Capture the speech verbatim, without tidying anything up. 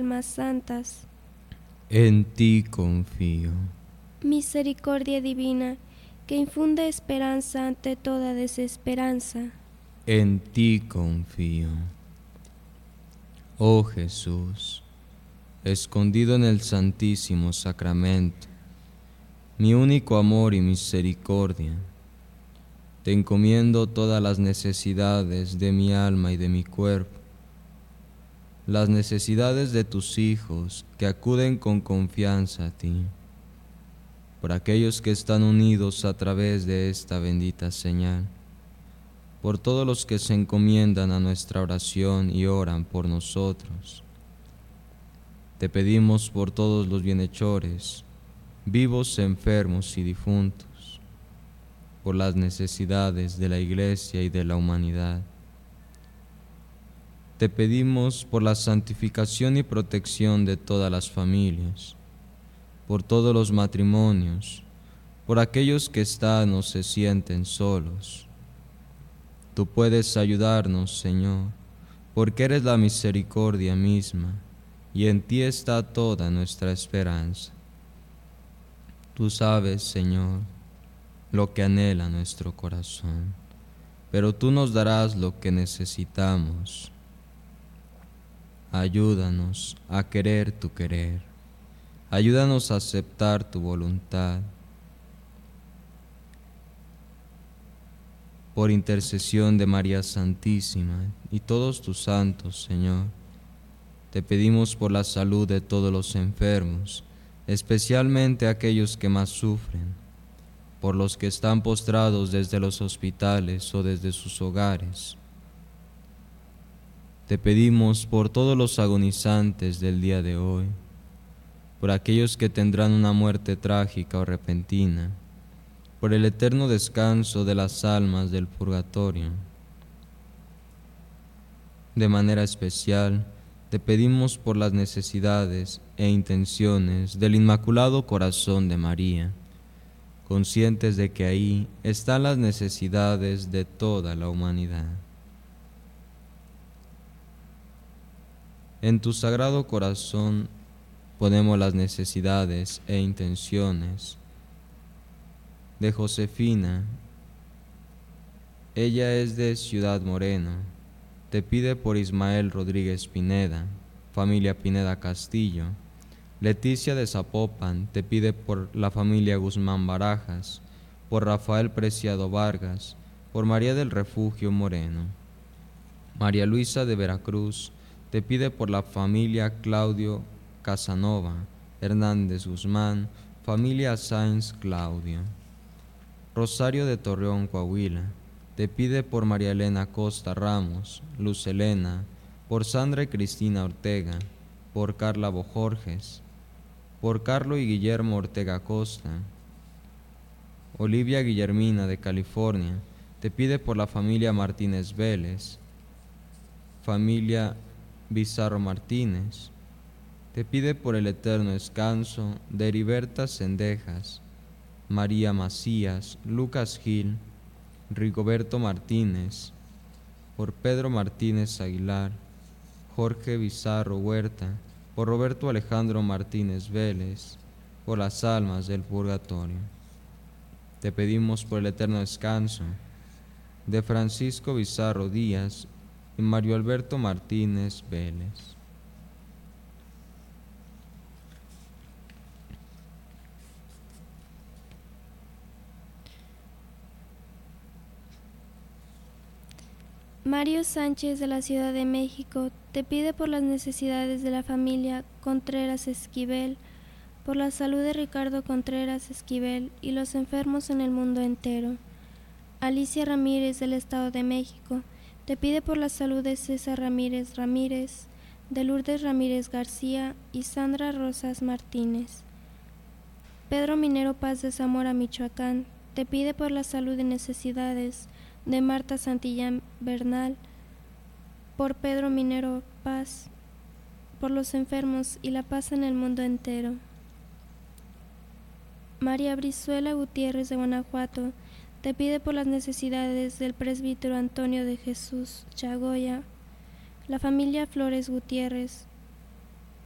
almas santas. En ti confío. Misericordia divina, que infunde esperanza ante toda desesperanza. En ti confío. Oh Jesús, escondido en el Santísimo Sacramento, mi único amor y misericordia, te encomiendo todas las necesidades de mi alma y de mi cuerpo, las necesidades de tus hijos que acuden con confianza a ti, por aquellos que están unidos a través de esta bendita señal, por todos los que se encomiendan a nuestra oración y oran por nosotros. Te pedimos por todos los bienhechores, vivos, enfermos y difuntos, por las necesidades de la Iglesia y de la humanidad. Te pedimos por la santificación y protección de todas las familias, por todos los matrimonios, por aquellos que están o se sienten solos. Tú puedes ayudarnos, Señor, porque eres la misericordia misma, y en ti está toda nuestra esperanza. Tú sabes, Señor, lo que anhela nuestro corazón, pero tú nos darás lo que necesitamos. Ayúdanos a querer tu querer. Ayúdanos a aceptar tu voluntad. Por intercesión de María Santísima y todos tus santos, Señor, te pedimos por la salud de todos los enfermos, especialmente aquellos que más sufren, por los que están postrados desde los hospitales o desde sus hogares. Te pedimos por todos los agonizantes del día de hoy, por aquellos que tendrán una muerte trágica o repentina, por el eterno descanso de las almas del purgatorio. De manera especial, te pedimos por las necesidades e intenciones del Inmaculado Corazón de María, conscientes de que ahí están las necesidades de toda la humanidad. En tu Sagrado Corazón ponemos las necesidades e intenciones de Josefina. Ella es de Ciudad Moreno. Te pide por Ismael Rodríguez Pineda, familia Pineda Castillo. Leticia de Zapopan te pide por la familia Guzmán Barajas, por Rafael Preciado Vargas, por María del Refugio Moreno. María Luisa de Veracruz te pide por la familia Claudio Casanova, Hernández Guzmán, familia Sáenz Claudio. Rosario de Torreón, Coahuila, te pide por María Elena Costa Ramos, Luz Elena, por Sandra y Cristina Ortega, por Carla Bojorges, por Carlo y Guillermo Ortega Costa. Olivia Guillermina de California, te pide por la familia Martínez Vélez, familia Bizarro Martínez, te pide por el eterno descanso de Heriberta Cendejas, María Macías, Lucas Gil, Rigoberto Martínez, por Pedro Martínez Aguilar, Jorge Bizarro Huerta, por Roberto Alejandro Martínez Vélez, por las almas del purgatorio. Te pedimos por el eterno descanso de Francisco Bizarro Díaz y Mario Alberto Martínez Vélez. Mario Sánchez de la Ciudad de México te pide por las necesidades de la familia Contreras Esquivel, por la salud de Ricardo Contreras Esquivel y los enfermos en el mundo entero. Alicia Ramírez del Estado de México te pide por la salud de César Ramírez Ramírez, de Lourdes Ramírez García y Sandra Rosas Martínez. Pedro Minero Paz de Zamora, Michoacán, te pide por la salud y necesidades de Marta Santillán Bernal, por Pedro Minero Paz, por los enfermos y la paz en el mundo entero. María Brizuela Gutiérrez de Guanajuato te pide por las necesidades del presbítero Antonio de Jesús Chagoya, la familia Flores Gutiérrez,